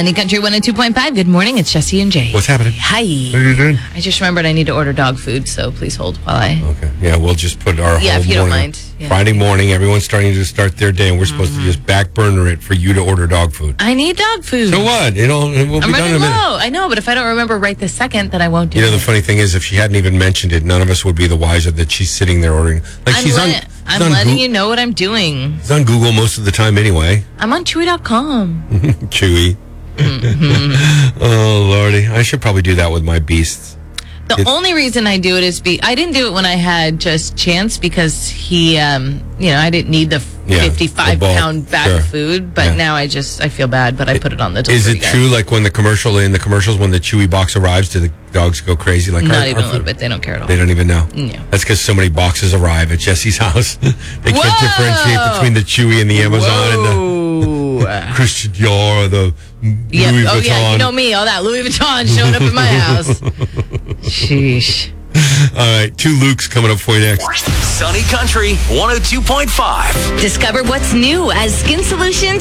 Sunny Country 102.5. Good morning. It's Jesse and Jay. What's happening? Hi. What are you doing? I just remembered I need to order dog food, so please hold while I... Okay. Yeah, we'll just put our whole if you don't morning. mind. Yeah. Friday morning, everyone's starting to start their day, and we're supposed to just back burner it for you to order dog food. I need dog food. So what? It will be I'm done in running a minute. low. I know, but if I don't remember right this second, then I won't do it. You know, the funny thing is, if she hadn't even mentioned it, none of us would be the wiser that she's sitting there ordering. Like I'm letting you know what I'm doing. It's on Google most of the time anyway. I'm on Chewy.com. Chewy. Oh, Lordy. I should probably do that with my beasts. The only reason I do it is I didn't do it when I had just Chance because he, I didn't need the 55-pound bag of food. But now I feel bad, but I put it on the delivery Is it guy. true, like in the commercials, when the Chewy box arrives, do the dogs go crazy? Like Not even a little bit. They don't care at all. They don't even know? No. That's because so many boxes arrive at Jesse's house. They can't differentiate between the Chewy and the Amazon and the Christian Dior or the Louis Vuitton. Oh, yeah, you know me. All that Louis Vuitton showing up at my house. Sheesh. All right, 2 Lukes coming up for you next. Sunny Country 102.5. Discover what's new as Skin Solutions